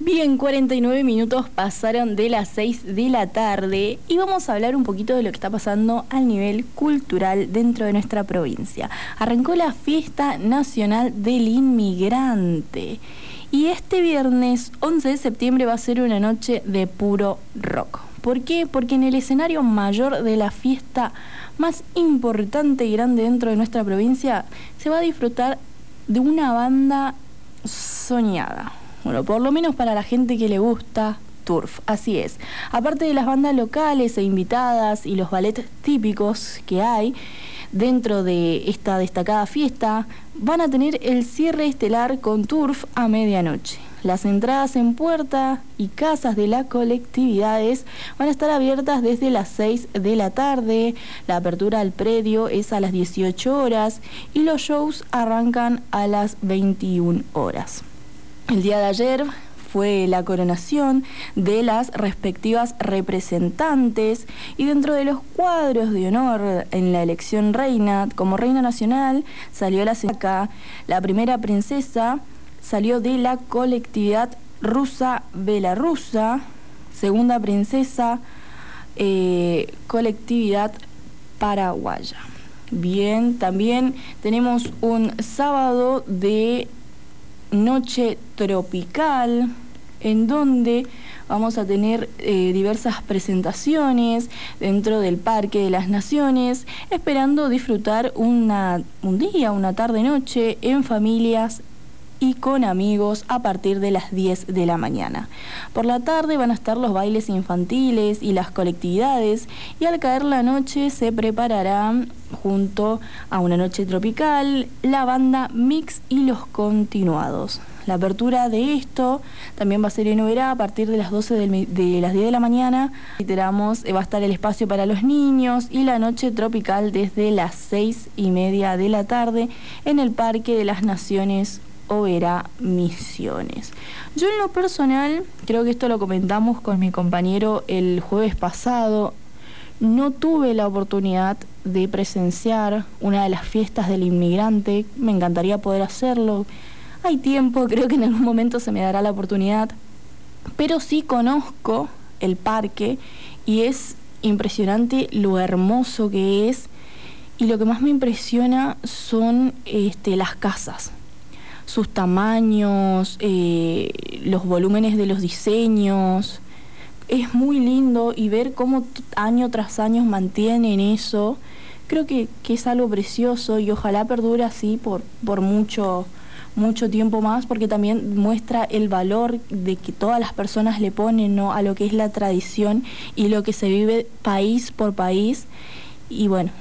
Bien, 49 minutos pasaron de las 6 de la tarde y vamos a hablar un poquito de lo que está pasando al nivel cultural dentro de nuestra provincia. Arrancó la Fiesta Nacional del Inmigrante y este viernes 11 de septiembre va a ser una noche de puro rock. ¿Por qué? Porque en el escenario mayor de la fiesta más importante y grande dentro de nuestra provincia se va a disfrutar de una banda soñada. Bueno, por lo menos para la gente que le gusta Turf, así es. Aparte de las bandas locales e invitadas y los ballets típicos que hay dentro de esta destacada fiesta, van a tener el cierre estelar con Turf a medianoche. Las entradas en puerta y casas de las colectividades van a estar abiertas desde las 6 de la tarde, la apertura al predio es a las 18 horas y los shows arrancan a las 21 horas. El día de ayer fue la coronación de las respectivas representantes y dentro de los cuadros de honor en la elección reina, como reina nacional, salió la primera princesa salió de la colectividad rusa Belarusa, segunda princesa, colectividad paraguaya. Bien, también tenemos un sábado de noche tropical en donde vamos a tener diversas presentaciones dentro del Parque de las Naciones, esperando disfrutar un día, una tarde-noche en familias y con amigos a partir de las 10 de la mañana. Por la tarde van a estar los bailes infantiles y las colectividades y al caer la noche se prepararán junto a una noche tropical la banda Mix y los Continuados. La apertura de esto también va a ser en Oberá a partir de las 12 de las 10 de la mañana. Reiteramos, va a estar el espacio para los niños y la noche tropical desde las 6:30 de la tarde en el Parque de las Naciones Oberá Misiones. Yo en lo personal, creo que esto lo comentamos con mi compañero el jueves pasado, no tuve la oportunidad de presenciar una de las fiestas del inmigrante, me encantaría poder hacerlo, hay tiempo, creo que en algún momento se me dará la oportunidad, pero sí conozco el parque y es impresionante lo hermoso que es y lo que más me impresiona son las casas. Sus tamaños, los volúmenes de los diseños, es muy lindo y ver cómo año tras año mantienen eso, creo que es algo precioso y ojalá perdure así por mucho tiempo más, porque también muestra el valor de que todas las personas le ponen, ¿no?, a lo que es la tradición y lo que se vive país por país y bueno.